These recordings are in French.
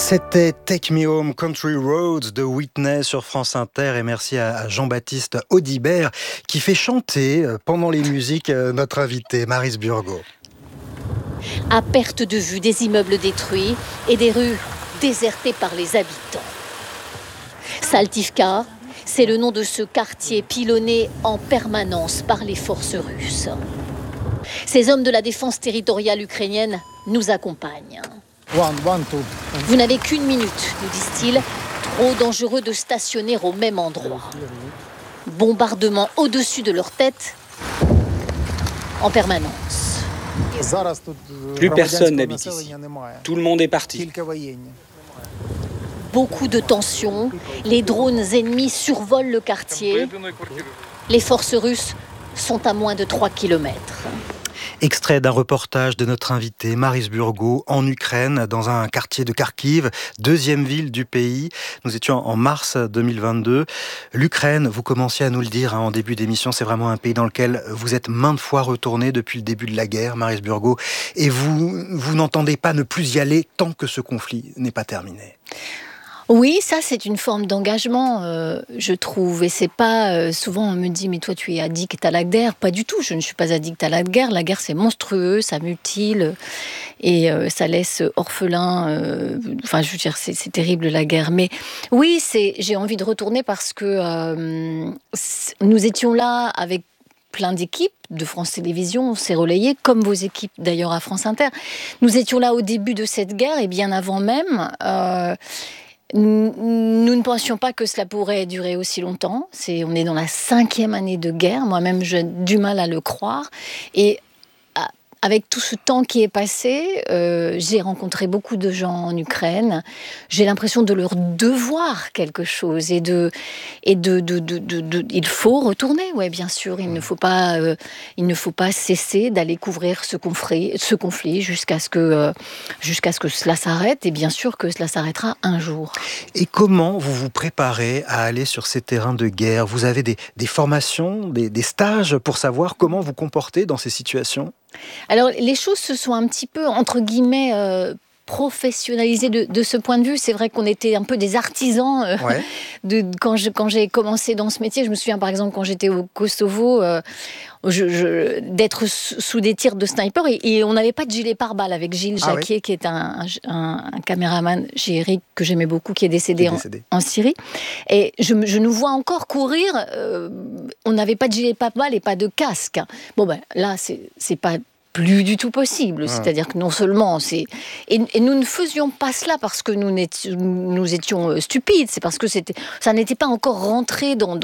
C'était Take Me Home Country Roads de Whitney sur France Inter, et merci à Jean-Baptiste Audibert qui fait chanter pendant les musiques notre invité Maryse Burgot. À perte de vue, des immeubles détruits et des rues désertées par les habitants. Saltivka, c'est le nom de ce quartier pilonné en permanence par les forces russes. Ces hommes de la défense territoriale ukrainienne nous accompagnent. Vous n'avez qu'une minute, nous disent-ils. Trop dangereux de stationner au même endroit. Bombardement au-dessus de leur tête, en permanence. Plus personne n'habite ici. Tout le monde est parti. Beaucoup de tensions. Les drones ennemis survolent le quartier. Les forces russes sont à moins de 3 kilomètres. Extrait d'un reportage de notre invité Maryse Burgot en Ukraine, dans un quartier de Kharkiv, deuxième ville du pays. Nous étions en mars 2022. L'Ukraine, vous commenciez à nous le dire en début d'émission, c'est vraiment un pays dans lequel vous êtes maintes fois retourné depuis le début de la guerre, Maryse Burgot, et vous n'entendez pas ne plus y aller tant que ce conflit n'est pas terminé. Oui, ça c'est une forme d'engagement, je trouve. Et c'est pas souvent on me dit mais toi tu es addict à la guerre. Pas du tout. Je ne suis pas addict à la guerre. La guerre c'est monstrueux, ça mutile et ça laisse orphelin. Enfin, je veux dire c'est terrible la guerre. Mais oui, j'ai envie de retourner parce que nous étions là avec plein d'équipes de France Télévisions, on s'est relayé, comme vos équipes d'ailleurs à France Inter. Nous étions là au début de cette guerre et bien avant même. Nous ne pensions pas que cela pourrait durer aussi longtemps. On est dans la 5e année de guerre. Moi-même, j'ai du mal à le croire. Et avec tout ce temps qui est passé, j'ai rencontré beaucoup de gens en Ukraine. J'ai l'impression de leur devoir quelque chose il faut retourner. Ouais, bien sûr, il ne faut pas cesser d'aller couvrir ce conflit jusqu'à ce que cela s'arrête. Et bien sûr que cela s'arrêtera un jour. Et comment vous vous préparez à aller sur ces terrains de guerre ? Vous avez des formations, des stages pour savoir comment vous comporter dans ces situations ? Alors, les choses se sont un petit peu, entre guillemets, professionnalisées de ce point de vue. C'est vrai qu'on était un peu des artisans quand j'ai commencé dans ce métier. Je me souviens, par exemple, quand j'étais au Kosovo, d'être sous des tirs de sniper et on n'avait pas de gilet pare-balles avec Gilles Jacquier, qui est un caméraman chez Eric que j'aimais beaucoup, qui est décédé. En Syrie. Et je nous vois encore courir. On n'avait pas de gilet pare-balles et pas de casque. Bon, ben là, c'est pas plus du tout possible. C'est-à-dire que non seulement et nous ne faisions pas cela parce que nous étions stupides, c'est parce que ça n'était pas encore rentré dans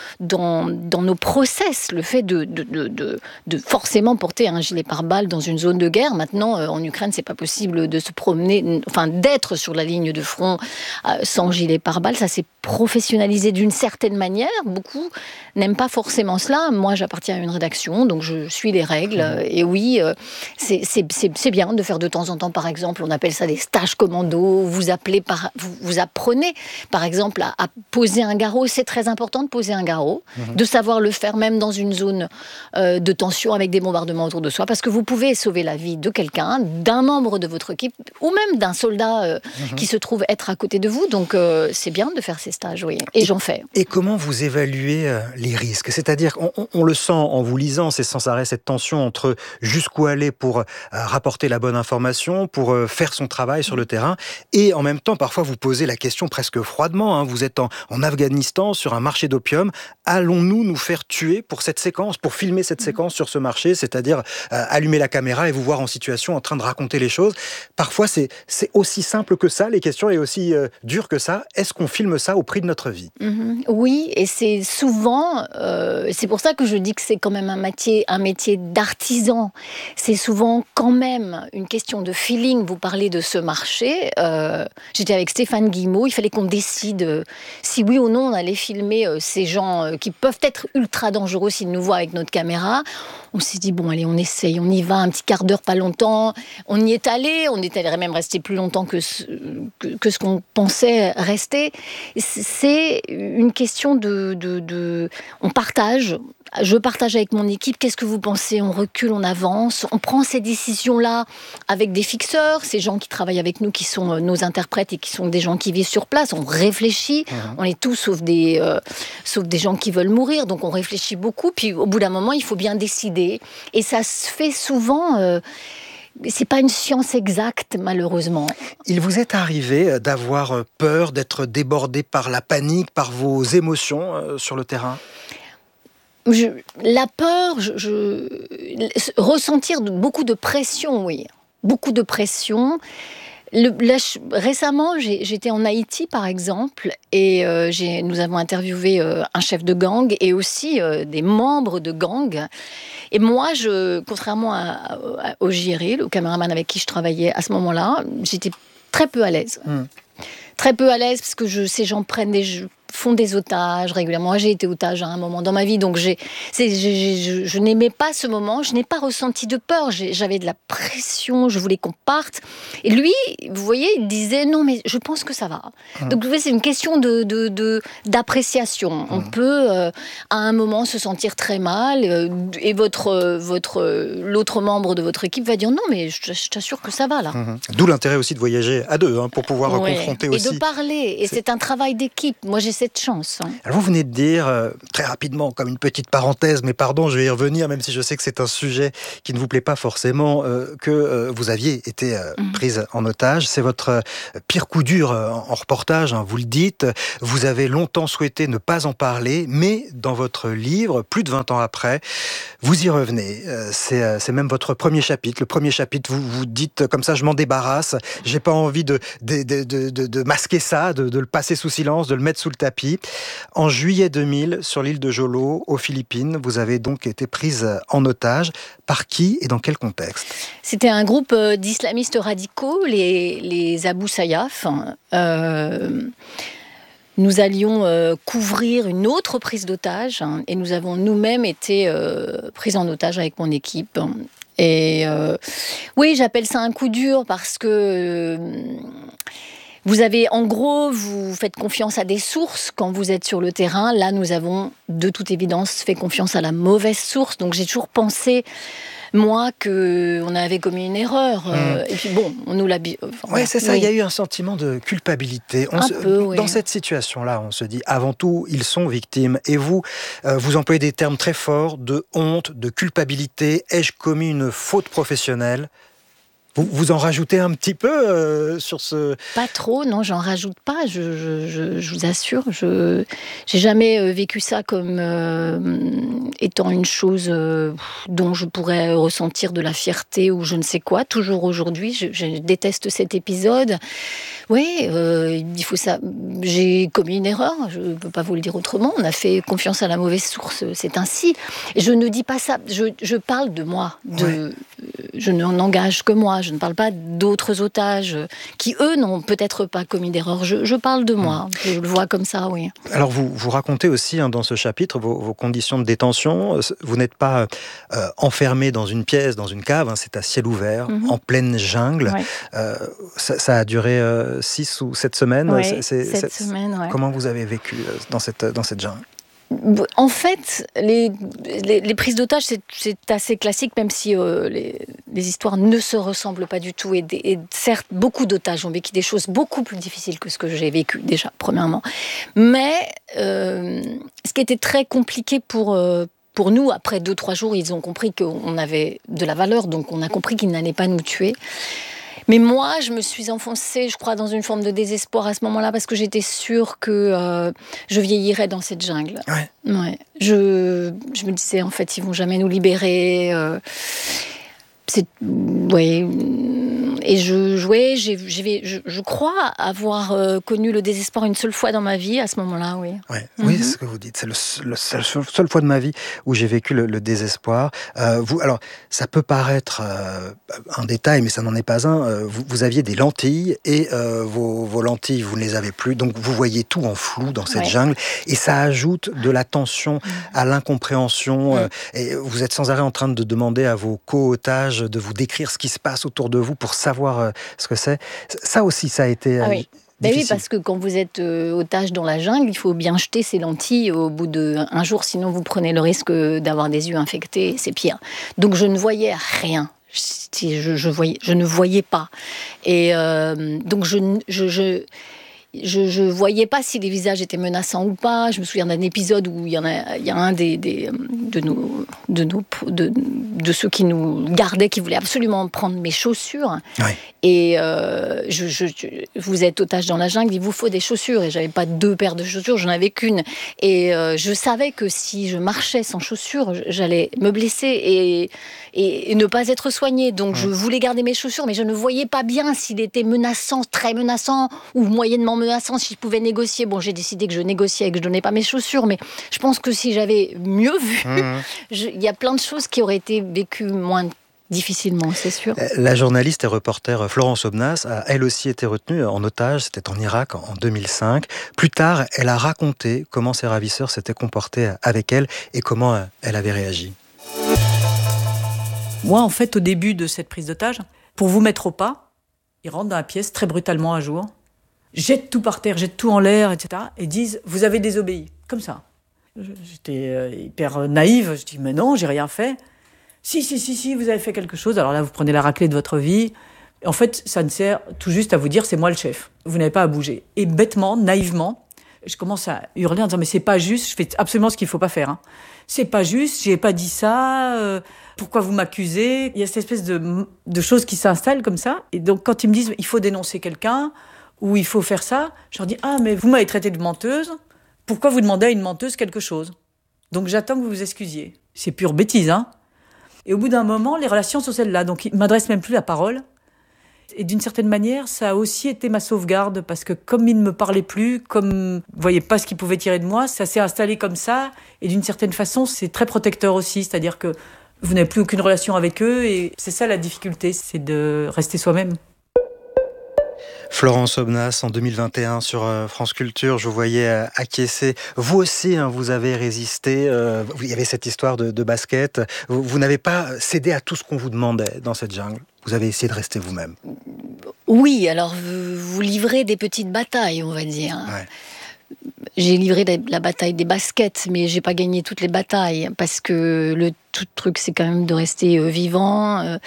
nos process, le fait de forcément porter un gilet pare-balles dans une zone de guerre. Maintenant, en Ukraine, c'est pas possible de se promener, enfin d'être sur la ligne de front sans gilet pare-balles. Ça s'est professionnalisé d'une certaine manière. Beaucoup n'aiment pas forcément cela. Moi, j'appartiens à une rédaction, donc je suis les règles. Et oui, c'est bien de faire de temps en temps, par exemple, on appelle ça des stages commando. Vous apprenez, par exemple, à poser un garrot. C'est très important de poser un garrot, de savoir le faire même dans une zone de tension avec des bombardements autour de soi, parce que vous pouvez sauver la vie de quelqu'un, d'un membre de votre équipe, ou même d'un soldat qui se trouve être à côté de vous. Donc, c'est bien de faire ces stages, oui. Et j'en fais. Et comment vous évaluez les risques ? C'est-à-dire, on le sent en vous lisant, c'est sans arrêt cette tension entre jusqu'où aller pour rapporter la bonne information, pour faire son travail sur le terrain, et en même temps, parfois, vous posez la question presque froidement. Vous êtes en Afghanistan, sur un marché d'opium. Allons-nous nous faire tuer pour cette séquence, pour filmer cette séquence sur ce marché, c'est-à-dire allumer la caméra et vous voir en situation, en train de raconter les choses. Parfois, c'est aussi simple que ça, les questions, et aussi dures que ça. Est-ce qu'on filme ça au prix de notre vie ? Oui, et c'est souvent, c'est pour ça que je dis que c'est quand même un métier d'artisan. C'est souvent quand même une question de feeling. Vous parlez de ce marché. J'étais avec Stéphane Guillemot. Il fallait qu'on décide si oui ou non on allait filmer ces gens qui peuvent être ultra dangereux s'ils nous voient avec notre caméra. On s'est dit, bon, allez, on essaye, on y va, un petit quart d'heure, pas longtemps. On y est allé même rester plus longtemps que ce qu'on pensait rester. c'est une question on partage. Je partage avec mon équipe, qu'est-ce que vous pensez ? On recule, on avance, on prend ces décisions-là avec des fixeurs, ces gens qui travaillent avec nous, qui sont nos interprètes et qui sont des gens qui vivent sur place. On réfléchit, on est tous sauf des gens qui veulent mourir, donc on réfléchit beaucoup. Puis au bout d'un moment, il faut bien décider. Et ça se fait souvent... c'est pas une science exacte, malheureusement. Il vous est arrivé d'avoir peur, d'être débordé par la panique, par vos émotions sur le terrain ? La peur, ressentir beaucoup de pression, oui. Beaucoup de pression. Récemment, j'étais en Haïti, par exemple, et nous avons interviewé un chef de gang et aussi des membres de gang. Et moi, contrairement au JRI, le caméraman avec qui je travaillais à ce moment-là, j'étais très peu à l'aise. Très peu à l'aise parce que ces gens font des otages régulièrement. Moi, j'ai été otage à un moment dans ma vie, donc je n'aimais pas ce moment. Je n'ai pas ressenti de peur. J'avais de la pression. Je voulais qu'on parte. Et lui, vous voyez, il disait non, mais je pense que ça va. Donc, vous voyez, c'est une question d'appréciation. On peut, à un moment, se sentir très mal, et l'autre membre de votre équipe va dire non, mais je t'assure que ça va là. D'où l'intérêt aussi de voyager à deux, pour pouvoir confronter aussi. Et de parler. Et c'est un travail d'équipe. Moi, j'ai cette chance. Alors, vous venez de dire, très rapidement, comme une petite parenthèse, mais pardon, je vais y revenir, même si je sais que c'est un sujet qui ne vous plaît pas forcément, que vous aviez été prise en otage. C'est votre pire coup dur en reportage, vous le dites. Vous avez longtemps souhaité ne pas en parler, mais dans votre livre, plus de 20 ans après, vous y revenez. C'est même votre premier chapitre. Le premier chapitre, vous dites comme ça, je m'en débarrasse. J'ai pas envie de masquer ça, de le passer sous silence, de le mettre sous le tapis. En juillet 2000, sur l'île de Jolo, aux Philippines, vous avez donc été prise en otage. Par qui et dans quel contexte ? C'était un groupe d'islamistes radicaux, les Abu Sayyaf. Nous allions couvrir une autre prise d'otage, et nous avons nous-mêmes été prises en otage avec mon équipe. Et oui, j'appelle ça un coup dur parce que... vous faites confiance à des sources quand vous êtes sur le terrain. Là, nous avons, de toute évidence, fait confiance à la mauvaise source. Donc, j'ai toujours pensé, moi, qu'on avait commis une erreur. Et puis, bon, on nous l'a... c'est ça, il y a eu un sentiment de culpabilité. Dans cette situation-là, on se dit, avant tout, ils sont victimes. Et vous employez des termes très forts de honte, de culpabilité. Ai-je commis une faute professionnelle ? Vous en rajoutez un petit peu sur ce... Pas trop, non, j'en rajoute pas, je vous assure. J'ai jamais vécu ça comme étant une chose dont je pourrais ressentir de la fierté ou je ne sais quoi. Toujours aujourd'hui, je déteste cet épisode. Oui, il faut ça. J'ai commis une erreur, je ne peux pas vous le dire autrement. On a fait confiance à la mauvaise source, c'est ainsi. Je ne dis pas ça, je parle de moi. Je n'engage que moi. Je ne parle pas d'autres otages qui, eux, n'ont peut-être pas commis d'erreur. Je parle de moi. Je le vois comme ça, oui. Alors, vous racontez aussi dans ce chapitre vos conditions de détention. Vous n'êtes pas enfermé dans une pièce, dans une cave. C'est à ciel ouvert, en pleine jungle. Ouais. Ça a duré 6 ou 7 semaines. Oui, 7 semaines, ouais. Comment vous avez vécu dans cette jungle ? En fait, les prises d'otages, c'est assez classique, même si les histoires ne se ressemblent pas du tout. Et certes, beaucoup d'otages ont vécu des choses beaucoup plus difficiles que ce que j'ai vécu, déjà, premièrement. Mais ce qui était très compliqué pour nous, après 2-3 jours, ils ont compris qu'on avait de la valeur, donc on a compris qu'ils n'allaient pas nous tuer. Mais moi, je me suis enfoncée, je crois, dans une forme de désespoir à ce moment-là, parce que j'étais sûre que je vieillirais dans cette jungle. Ouais. Je me disais, en fait, ils vont jamais nous libérer. Et je crois avoir connu le désespoir une seule fois dans ma vie, à ce moment-là, oui. Oui, c'est ce que vous dites. C'est la seule fois de ma vie où j'ai vécu le désespoir. Alors, ça peut paraître un détail, mais ça n'en est pas un. Vous aviez des lentilles et vos lentilles, vous ne les avez plus. Donc, vous voyez tout en flou dans cette jungle. Et ça ajoute de la tension à l'incompréhension. Et vous êtes sans arrêt en train de demander à vos co-otages de vous décrire ce qui se passe autour de vous pour savoir ce que c'est. Ça aussi, ça a été... Oui, parce que quand vous êtes otage dans la jungle, il faut bien jeter ses lentilles au bout d'un jour, sinon vous prenez le risque d'avoir des yeux infectés, c'est pire. Donc je ne voyais rien. Je ne voyais pas. Et donc je voyais pas si les visages étaient menaçants ou pas. Je me souviens d'un épisode où il y a un de ceux qui nous gardaient qui voulait absolument prendre mes chaussures. Ouais. Et vous êtes otage dans la jungle, il vous faut des chaussures. Et j'avais pas 2 paires de chaussures, j'en avais qu'une. Et je savais que si je marchais sans chaussures, j'allais me blesser et ne pas être soignée. Donc je voulais garder mes chaussures, mais je ne voyais pas bien s'il était menaçant, très menaçant ou moyennement menaçant, si je pouvais négocier. Bon, j'ai décidé que je négociais et que je donnais pas mes chaussures, mais je pense que si j'avais mieux vu, il y a plein de choses qui auraient été vécues moins difficilement, c'est sûr. La journaliste et reporter Florence Aubenas a elle aussi été retenue en otage, c'était en Irak en 2005. Plus tard, elle a raconté comment ses ravisseurs s'étaient comportés avec elle et comment elle avait réagi. Moi, en fait, au début de cette prise d'otage, pour vous mettre au pas, ils rentrent dans la pièce très brutalement un jour, jettent tout par terre, jettent tout en l'air, etc. et disent « Vous avez désobéi ». Comme ça. J'étais hyper naïve, je dis « Mais non, j'ai rien fait ». Si, vous avez fait quelque chose. Alors là, vous prenez la raclée de votre vie. En fait, ça ne sert tout juste à vous dire « C'est moi le chef ». Vous n'avez pas à bouger. Et bêtement, naïvement, je commence à hurler en disant « Mais c'est pas juste, je fais absolument ce qu'il faut pas faire. Hein. C'est pas juste, j'ai pas dit ça, pourquoi vous m'accusez ?» Il y a cette espèce de choses qui s'installent comme ça. Et donc, quand ils me disent « Il faut dénoncer quelqu'un », ou « Il faut faire ça », je leur dis « Ah, mais vous m'avez traité de menteuse, pourquoi vous demandez à une menteuse quelque chose ? Donc j'attends que vous vous excusiez. » C'est pure bêtise, hein. Et au bout d'un moment, les relations sont celles-là. Donc, ils ne m'adressent même plus la parole. Et d'une certaine manière, ça a aussi été ma sauvegarde, parce que comme ils ne me parlaient plus, comme ils ne voyaient pas ce qu'ils pouvaient tirer de moi, ça s'est installé comme ça. Et d'une certaine façon, c'est très protecteur aussi. C'est-à-dire que vous n'avez plus aucune relation avec eux. Et c'est ça la difficulté, c'est de rester soi-même. Florence Aubenas, en 2021 sur France Culture, je vous voyais acquiescer. Vous aussi, vous avez résisté. Il y avait cette histoire de basket. Vous n'avez pas cédé à tout ce qu'on vous demandait dans cette jungle. Vous avez essayé de rester vous-même. Oui, alors vous livrez des petites batailles, on va dire. Ouais. J'ai livré la bataille des baskets, mais j'ai pas gagné toutes les batailles, parce que le tout truc, c'est quand même de rester vivant.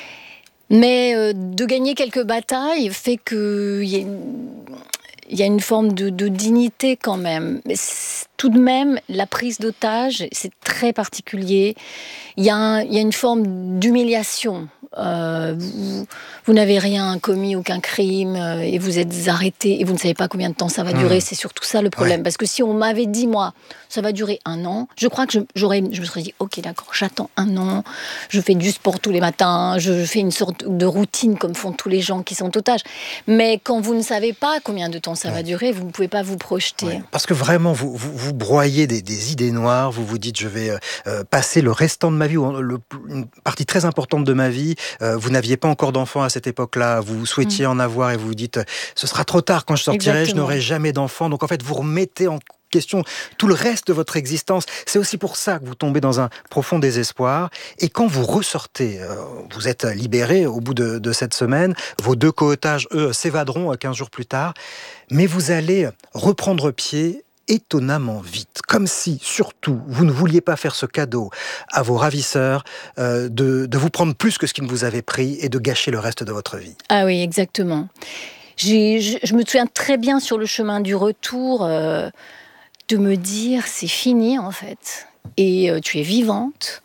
Mais de gagner quelques batailles fait qu'il y a une forme de dignité quand même. Mais tout de même, la prise d'otage, c'est très particulier. Il y a une forme d'humiliation. Vous n'avez rien commis, aucun crime, et vous êtes arrêté, et vous ne savez pas combien de temps ça va durer. C'est surtout ça le problème. Ouais. Parce que si on m'avait dit, moi, ça va durer 1 an, je crois que je me serais dit, ok, d'accord, j'attends 1 an, je fais du sport tous les matins, je fais une sorte de routine comme font tous les gens qui sont otages. Mais quand vous ne savez pas combien de temps ça va durer, vous ne pouvez pas vous projeter. Ouais. Parce que vraiment, vous broyez des idées noires, vous vous dites, je vais passer le restant de ma vie, ou une partie très importante de ma vie. Vous n'aviez pas encore d'enfants à cette époque-là, vous souhaitiez en avoir et vous vous dites ce sera trop tard quand je sortirai, je n'aurai jamais d'enfants. Donc en fait, vous remettez en question tout le reste de votre existence. C'est aussi pour ça que vous tombez dans un profond désespoir. Et quand vous ressortez, vous êtes libéré au bout de cette semaine, vos 2 co-otages, eux, s'évaderont 15 jours plus tard, mais vous allez reprendre pied étonnamment vite, comme si, surtout, vous ne vouliez pas faire ce cadeau à vos ravisseurs, de vous prendre plus que ce qu'ils vous avaient pris et de gâcher le reste de votre vie. Ah oui, exactement. Je me souviens très bien sur le chemin du retour de me dire, c'est fini en fait, et tu es vivante,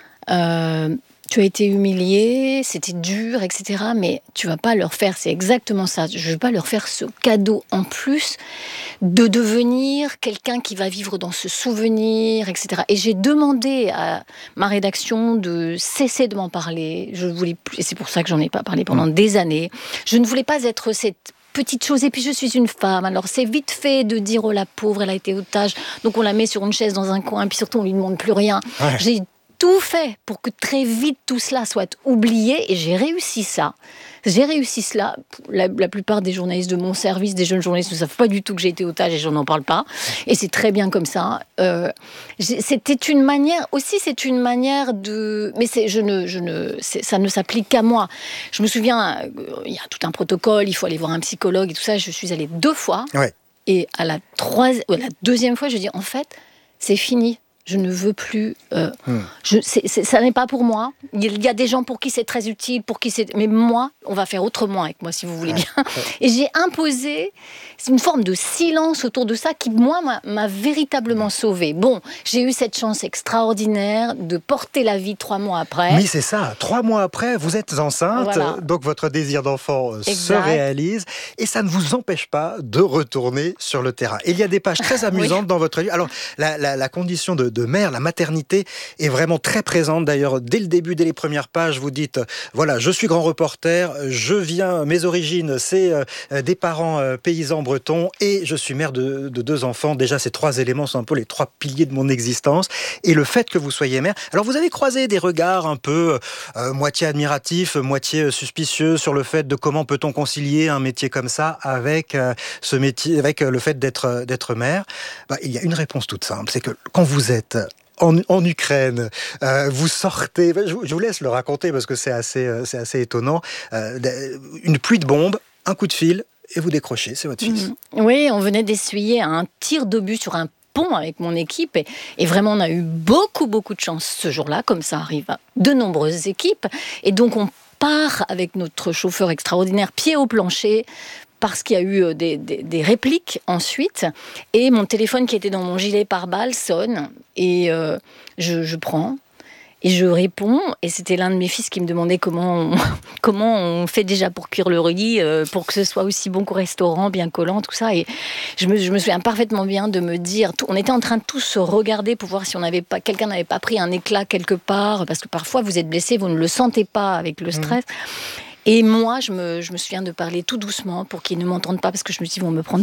tu as été humiliée, c'était dur, etc. Mais tu vas pas leur faire, c'est exactement ça, je vais pas leur faire ce cadeau en plus de devenir quelqu'un qui va vivre dans ce souvenir, etc. Et j'ai demandé à ma rédaction de cesser de m'en parler. Je voulais plus, et c'est pour ça que j'en ai pas parlé pendant des années. Je ne voulais pas être cette petite chose, et puis je suis une femme, alors c'est vite fait de dire oh la pauvre, elle a été otage, donc on la met sur une chaise dans un coin, puis surtout on lui demande plus rien. Ouais. J'ai tout fait pour que très vite tout cela soit oublié, et j'ai réussi ça. J'ai réussi cela. La plupart des journalistes de mon service, des jeunes journalistes, ne savent pas du tout que j'ai été otage et je n'en parle pas. Et c'est très bien comme ça. C'était une manière, aussi c'est une manière de... Mais ça ne s'applique qu'à moi. Je me souviens, il y a tout un protocole, il faut aller voir un psychologue et tout ça. Je suis allée 2 fois. Ouais. Et à la 2e fois, je dis, en fait, c'est fini. Je ne veux plus. Ça n'est pas pour moi. Il y a des gens pour qui c'est très utile, mais moi, on va faire autrement avec moi, si vous voulez bien. Et j'ai imposé une forme de silence autour de ça qui, moi, m'a véritablement sauvée. Bon, j'ai eu cette chance extraordinaire de porter la vie 3 mois après. Oui, c'est ça. 3 mois après, vous êtes enceinte, voilà. Donc votre désir d'enfant se réalise et ça ne vous empêche pas de retourner sur le terrain. Et il y a des pages très amusantes dans votre livre. Alors, la condition de mère, la maternité est vraiment très présente. D'ailleurs, dès le début, dès les premières pages, vous dites, voilà, je suis grand reporter, mes origines, c'est des parents paysans bretons et je suis mère de 2 enfants. Déjà, ces 3 éléments sont un peu les 3 piliers de mon existence. Et le fait que vous soyez mère... Alors, vous avez croisé des regards un peu moitié admiratifs, moitié suspicieux sur le fait de comment peut-on concilier un métier comme ça avec ce métier, avec le fait d'être mère. Il y a une réponse toute simple, c'est que quand vous êtes en Ukraine, vous sortez, je vous laisse le raconter parce que c'est assez étonnant, une pluie de bombes, un coup de fil et vous décrochez, c'est votre fils. Oui, on venait d'essuyer un tir d'obus sur un pont avec mon équipe et vraiment on a eu beaucoup de chance ce jour-là, comme ça arrive à de nombreuses équipes, et donc on part avec notre chauffeur extraordinaire pied au plancher parce qu'il y a eu des répliques ensuite, et mon téléphone qui était dans mon gilet pare-balles sonne, et je prends, et je réponds, et c'était l'un de mes fils qui me demandait comment on fait déjà pour cuire le riz, pour que ce soit aussi bon qu'au restaurant, bien collant, tout ça, et je me souviens parfaitement bien de me dire, on était en train de tous se regarder pour voir si quelqu'un n'avait pas pris un éclat quelque part, parce que parfois vous êtes blessé, vous ne le sentez pas avec le stress. Et moi, je me souviens de parler tout doucement pour qu'ils ne m'entendent pas, parce que je me dis, ils vont me prendre